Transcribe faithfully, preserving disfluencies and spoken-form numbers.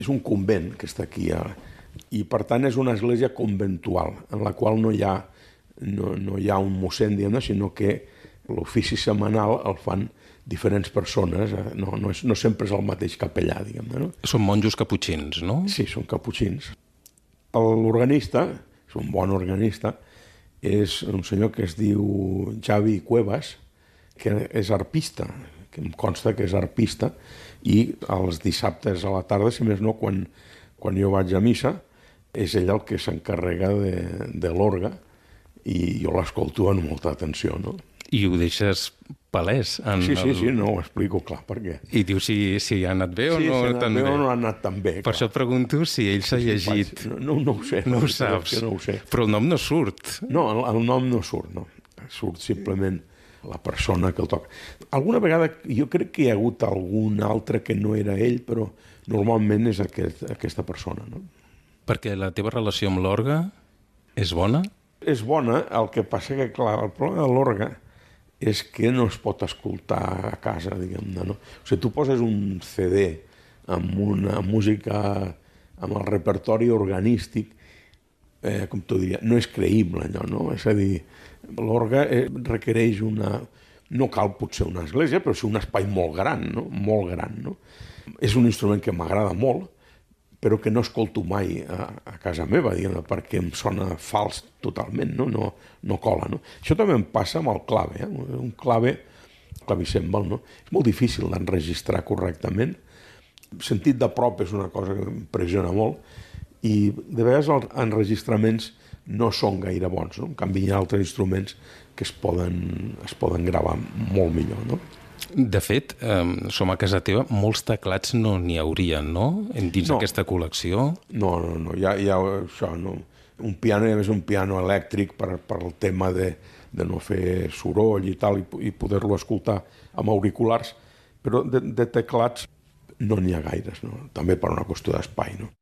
És un convent que està aquí, i per tant és una església conventual, en la qual no hi ha, no, no hi ha un mossèn, diguem-ne, sinó que l'ofici setmanal el fan diferents persones, no, no, és, no sempre és el mateix capellà, diguem-ne. No? Són monjos caputxins, no? Sí, són caputxins. L'organista, és un bon organista, és un senyor que es diu Xavi Cuevas, que és arpista, que em consta que és arpista, i els dissabtes a la tarda, si més no, quan, quan jo vaig a missa, és ell el que s'encarrega de, de l'orgue, i jo l'escolto amb molta atenció, no? I ho deixes palès. En sí, sí, el... sí, no, ho explico clar, per què. I dius si, si ha anat bé o sí, no si ha anat tan bé. bé. o no ha anat tan bé. Per clar. això et pregunto si ell s'ha sí, sí, llegit. No, no, no ho sé. No, no ho saps. No ho sé. Però el nom no surt. No, el, el nom no surt, no. Surt simplement la persona que el toca. Alguna vegada jo crec que hi ha hagut algun altre que no era ell, però normalment és aquest, aquesta persona, no? Perquè la teva relació amb l'orgue és bona? És bona, el que passa que, clar, el problema de l'orgue és que no es pot escoltar a casa, diguem-ne, no? O sigui, tu poses un ce de amb una música, amb el repertori organístic, eh, com t'ho diria, no és creïble allò, no? És a dir, l'orgue eh, requereix una... No cal potser una església, però sí un espai molt gran, no? Molt gran, no? És un instrument que m'agrada molt, però que no escolto mai a, a casa meva, diguem-ne, perquè em sona fals totalment, no? No, no cola, no? Això també em passa amb el clave, eh? Un clave, clavicèmbal, no? És molt difícil d'enregistrar correctament. El sentit de prop és una cosa que m'impressiona molt, i de vegades els enregistraments no són gaire bons, no? En canvi hi ha altres instruments que es poden, es poden gravar molt millor, no? De fet, eh, som a casa teva, molts teclats no n'hi haurien, no? Dins no. d'aquesta col·lecció. No, no, no, hi ha, hi ha això, no. Un piano, i a més un piano elèctric per, per el tema de, de no fer soroll i tal, i, i poder-lo escoltar amb auriculars, però de, de teclats no n'hi ha gaires, no? També per una qüestió d'espai, no?